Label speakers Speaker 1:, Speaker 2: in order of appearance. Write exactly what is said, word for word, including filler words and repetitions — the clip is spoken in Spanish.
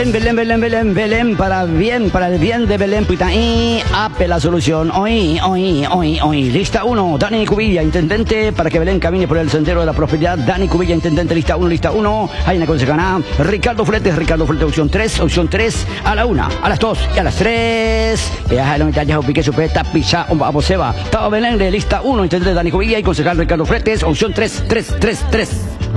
Speaker 1: Belén, Belén, Belén, Belén, Belén, para bien, para el bien de Belén, Pitaí, ape la solución. Hoy, hoy, hoy, hoy. Lista uno, Dani Cubilla, intendente, para que Belén camine por el sendero de la prosperidad. Dani Cubilla, intendente, lista uno, lista uno. Jaina Consejana, Ricardo Fletes, Ricardo Fletes, opción tres, opción tres, a la una, a las dos y a las tres. Peaje de la mitad, ya pique su peta, pisa, un babo seba. Tao Belén, de lista uno, intendente Dani Cubilla y concejal Ricardo Fletes, opción tres, tres, tres, tres.